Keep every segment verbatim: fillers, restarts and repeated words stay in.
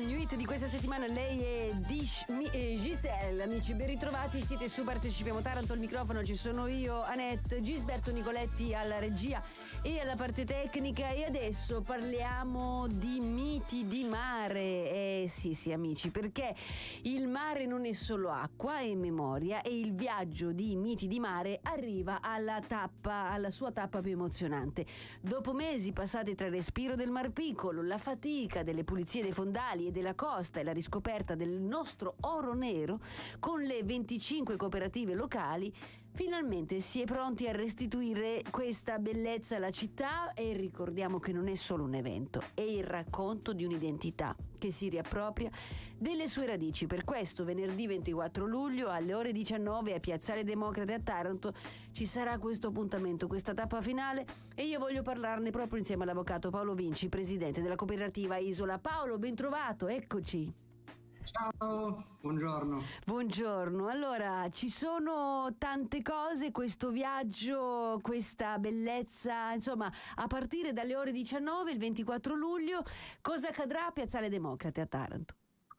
new hit di questa settimana. Lei è Dish, mi, eh, Giselle. Amici, ben ritrovati, siete su Partecipiamo Taranto. Al microfono ci sono io, Annette, Gisberto Nicoletti alla regia e alla parte tecnica. E adesso parliamo di miti di mare. Eh sì sì amici, perché il mare non è solo acqua e memoria, e il viaggio di miti di mare arriva alla tappa, alla sua tappa più emozionante. Dopo mesi passati tra il respiro del Mar Piccolo, la fatica delle pulizie dei fondali e della costa e la riscoperta del nostro oro nero, con le venticinque cooperative locali finalmente si è pronti a restituire questa bellezza alla città. E ricordiamo che non è solo un evento, è il racconto di un'identità che si riappropria delle sue radici. Per questo venerdì ventiquattro luglio alle ore diciannove a Piazzale Democrate a Taranto ci sarà questo appuntamento, questa tappa finale, e io voglio parlarne proprio insieme all'avvocato Paolo Vinci, presidente della cooperativa Isola. Paolo, ben trovato, eccoci. Ciao, buongiorno. Buongiorno. Allora, ci sono tante cose, questo viaggio, questa bellezza, insomma, a partire dalle ore diciannove, il ventiquattro luglio, cosa accadrà a Piazzale Democrate a Taranto?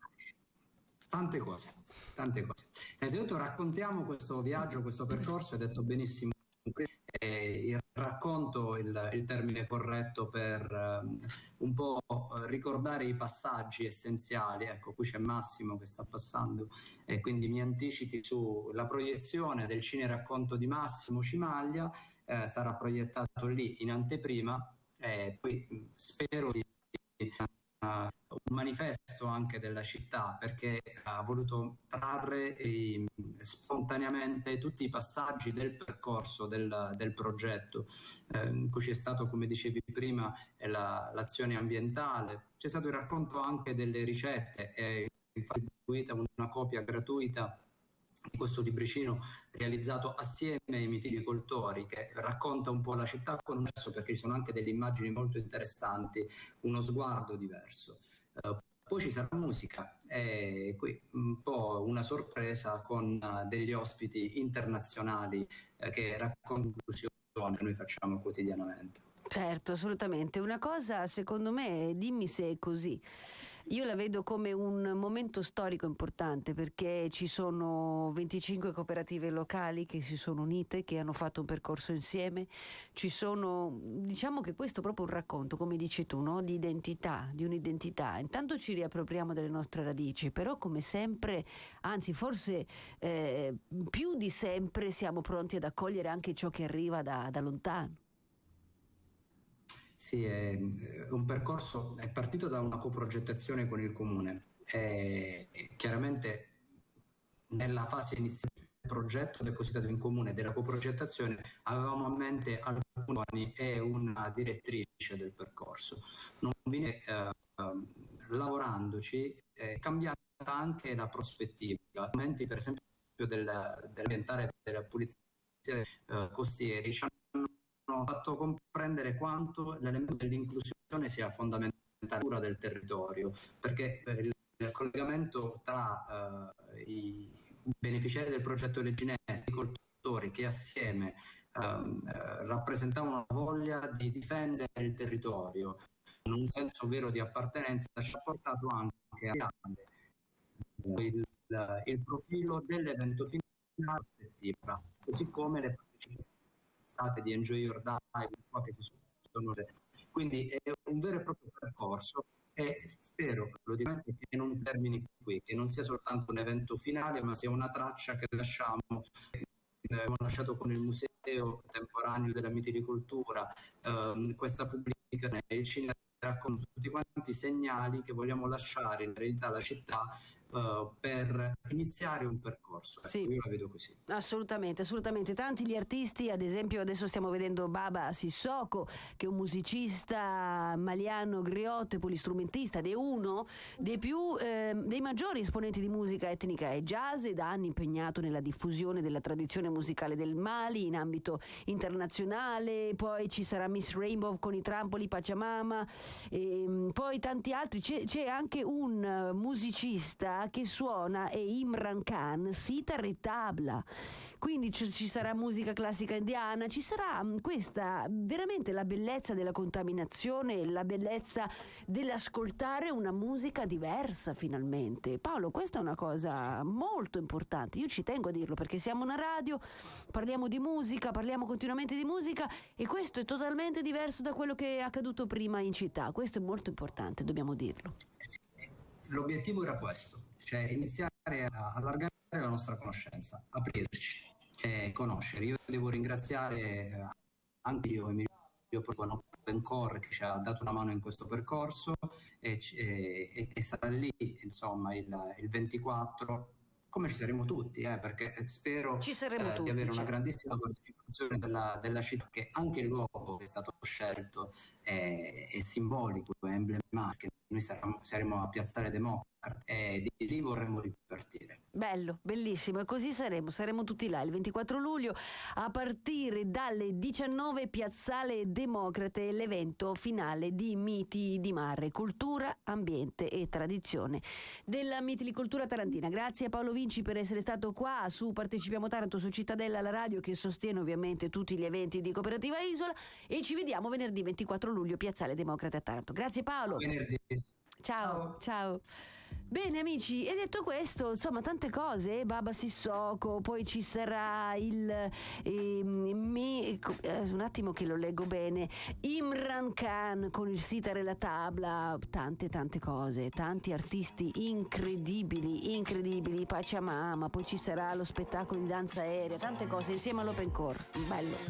Tante cose, tante cose. Innanzitutto raccontiamo questo viaggio, questo percorso, hai detto benissimo. Eh, il racconto, il, il termine corretto per um, un po' ricordare i passaggi essenziali. Ecco, qui c'è Massimo che sta passando e quindi mi anticipi sulla proiezione del cineracconto di Massimo Cimaglia. Eh, sarà proiettato lì in anteprima e poi spero di Uh, un manifesto anche della città, perché ha voluto trarre eh, spontaneamente tutti i passaggi del percorso del, del progetto, eh, in cui c'è stato, come dicevi prima, la, l'azione ambientale, c'è stato il racconto anche delle ricette, è distribuita una copia gratuita di questo libricino realizzato assieme ai mitilicoltori, che racconta un po' la città con un verso, perché ci sono anche delle immagini molto interessanti, uno sguardo diverso. Uh, poi ci sarà musica e qui un po' una sorpresa con uh, degli ospiti internazionali uh, che raccontano l'inclusione che noi facciamo quotidianamente. Certo, assolutamente. Una cosa, secondo me, dimmi se è così, io la vedo come un momento storico importante, perché ci sono venticinque cooperative locali che si sono unite, che hanno fatto un percorso insieme. Ci sono, diciamo che questo è proprio un racconto, come dici tu, no? Di identità, di un'identità. Intanto ci riappropriamo delle nostre radici, però come sempre, anzi forse eh, più di sempre, siamo pronti ad accogliere anche ciò che arriva da, da lontano. Sì, è un percorso, è partito da una coprogettazione con il comune e chiaramente nella fase iniziale del progetto depositato in comune della coprogettazione avevamo a mente alcuni anni e una direttrice del percorso. Non viene eh, lavorandoci, eh, cambiando anche la prospettiva. Momenti per esempio del, dell'ambientale della pulizia eh, costieri ci hanno fatto comprendere quanto l'elemento dell'inclusione sia fondamentale cura del territorio, perché il, il collegamento tra uh, i beneficiari del progetto Leginelli e i agricoltori che assieme uh, uh, rappresentavano la voglia di difendere il territorio in un senso vero di appartenenza ci ha portato anche a il, il, il profilo dell'evento finale, così come le partecipazioni di Enjoy Your Dive, che si sono, quindi è un vero e proprio percorso e spero, lo dico anche, che non termini qui, che non sia soltanto un evento finale, ma sia una traccia che lasciamo, eh, abbiamo lasciato con il Museo Temporaneo della Mitilicoltura, ehm, questa pubblicazione, il cinema, racconta tutti quanti segnali che vogliamo lasciare in eredità alla città uh, per iniziare un percorso. Ecco, sì. Io la vedo così. Assolutamente, assolutamente. Tanti gli artisti, ad esempio adesso stiamo vedendo Baba Sissoko, che è un musicista maliano griotto e polistrumentista ed è uno dei più eh, dei maggiori esponenti di musica etnica e jazz, e da anni impegnato nella diffusione della tradizione musicale del Mali in ambito internazionale. Poi ci sarà Miss Rainbow con i trampoli, Pachamama, e poi tanti altri. C'è, c'è anche un musicista musica che suona è Imran Khan, sitar e tabla. Quindi ci, ci sarà musica classica indiana, ci sarà questa veramente la bellezza della contaminazione, la bellezza dell'ascoltare una musica diversa finalmente. Paolo, questa è una cosa molto importante, io ci tengo a dirlo perché siamo una radio, parliamo di musica, parliamo continuamente di musica e questo è totalmente diverso da quello che è accaduto prima in città, questo è molto importante, dobbiamo dirlo. L'obiettivo era questo, cioè iniziare a allargare la nostra conoscenza, aprirci e conoscere. Io devo ringraziare anche io Emilio Open Core che ci ha dato una mano in questo percorso e, e, e sarà lì insomma il, il ventiquattro, come ci saremo tutti, eh, perché spero ci saremo eh, tutti, di avere certo. una grandissima partecipazione della, della città, che anche il luogo che è stato scelto è, è simbolico, è emblematico. Noi saremo, saremo a Piazzale Democrate e di lì vorremmo ripartire. Bello, bellissimo, e così saremo, saremo tutti là il ventiquattro luglio a partire dalle diciannove, Piazzale Democrate, l'evento finale di Miti di Mare, cultura, ambiente e tradizione della mitilicoltura tarantina. Grazie a Paolo Vinci per essere stato qua su Partecipiamo Taranto, su Cittadella, la radio che sostiene ovviamente tutti gli eventi di Cooperativa Isola, e ci vediamo venerdì ventiquattro luglio, Piazzale Democrate a Taranto. Grazie Paolo. Venerdì. Ciao, ciao. ciao. Bene amici, e detto questo, insomma tante cose, Baba Sissoko, poi ci sarà il eh, me, eh, un attimo che lo leggo bene, Imran Khan con il sitar e la tabla, tante tante cose, tanti artisti incredibili, incredibili, Pachamama, poi ci sarà lo spettacolo di danza aerea, tante cose insieme all'Open Core, bello.